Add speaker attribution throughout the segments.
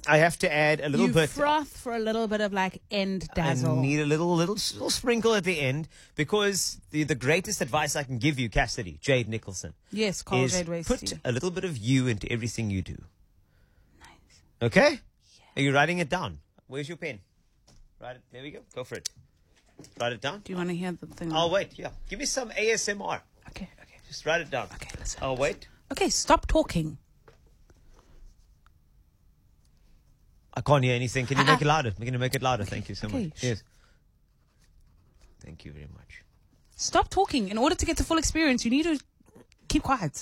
Speaker 1: I have to add a little
Speaker 2: You
Speaker 1: bit.
Speaker 2: froth for a little bit of like end dazzle.
Speaker 1: I need a little sprinkle at the end, because the greatest advice I can give you, Cassidy, Jade Nicholson,
Speaker 2: Yes, Carl
Speaker 1: is
Speaker 2: Jade Wasty.
Speaker 1: put a little bit of you into everything you do.
Speaker 2: Nice.
Speaker 1: Okay? Yeah. Are you writing it down? Where's your pen? Write it. There we go. Go for it. Write it down.
Speaker 2: Do you want to hear the thing?
Speaker 1: I'll wait. Yeah. Give me some ASMR.
Speaker 2: Okay.
Speaker 1: Just write it down.
Speaker 2: Okay, listen.
Speaker 1: I'll wait.
Speaker 2: Okay, stop talking.
Speaker 1: I can't hear anything. Can you make it louder? Can you make it louder? Thank you so
Speaker 2: Okay.
Speaker 1: much. Yes. Thank you very much.
Speaker 2: Stop talking. In order to get the full experience, you need to keep quiet.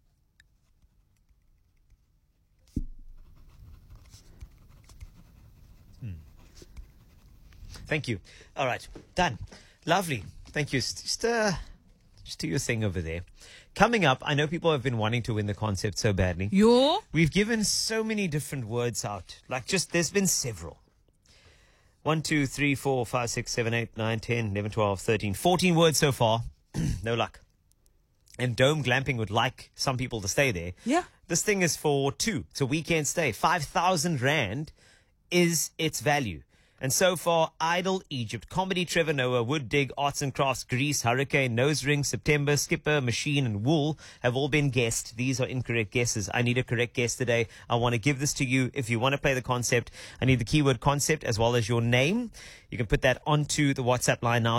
Speaker 1: Thank you. All right. Done. Lovely. Thank you. Just do your thing over there. Coming up, I know people have been wanting to win the concept so badly. We've given so many different words out. Like there's been several. 1, 2, 3, 4, 5, 6, 7, 8, 9, 10, 11, 12, 13, 14 words so far. No luck. And Dome Glamping would like some people to stay there.
Speaker 2: Yeah.
Speaker 1: This thing is for 2. It's a weekend stay. 5,000 Rand is its value. And so far, Idol, Egypt, Comedy, Trevor Noah, Wood Dig, Arts and Crafts, Greece, Hurricane, Nose Ring, September, Skipper, Machine, and Wool have all been guessed. These are incorrect guesses. I need a correct guess today. I want to give this to you. If you want to play the concept, I need the keyword concept as well as your name. You can put that onto the WhatsApp line now,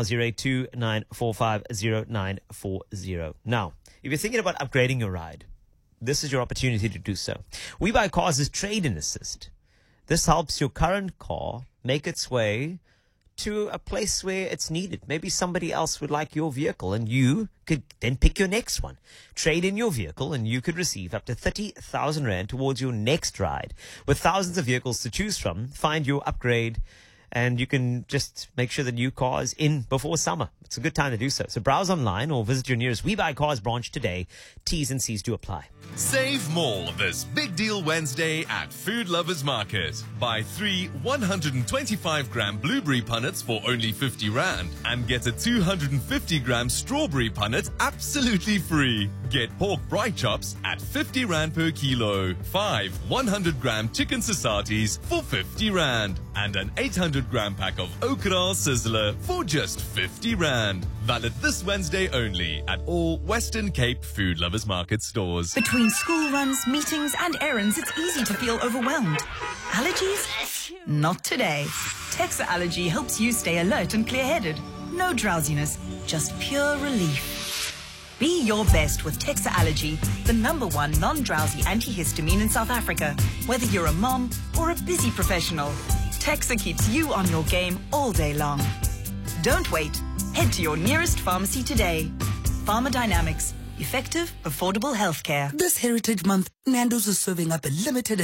Speaker 1: 082-945-0940. Now, if you're thinking about upgrading your ride, this is your opportunity to do so. We Buy Cars is Trade-in Assist. This helps your current car make its way to a place where it's needed. Maybe somebody else would like your vehicle and you could then pick your next one. Trade in your vehicle and you could receive up to 30,000 Rand towards your next ride. With thousands of vehicles to choose from, find your upgrade and you can just make sure the new car is in before summer. It's a good time to do so. So browse online or visit your nearest We Buy Cars branch today. T's and C's do apply.
Speaker 3: Save more this Big Deal Wednesday at Food Lovers Market. Buy 3 125-gram blueberry punnets for only 50 Rand and get a 250-gram strawberry punnet absolutely free. Get pork bright chops at 50 Rand per kilo. 5 100-gram chicken sasatis for 50 Rand. And an 800-gram pack of okra sizzler for just 50 Rand. Valid this Wednesday only at all Western Cape Food Lovers Market stores.
Speaker 4: Between school runs, meetings and errands, it's easy to feel overwhelmed. Allergies? Not today. Texa Allergy helps you stay alert and clear-headed. No drowsiness, just pure relief. Be your best with Texa Allergy, the #1 non-drowsy antihistamine in South Africa. Whether you're a mom or a busy professional, Texa keeps you on your game all day long. Don't wait. Head to your nearest pharmacy today. Pharmadynamics. Effective, affordable healthcare.
Speaker 5: This Heritage Month, Nando's is serving up a limited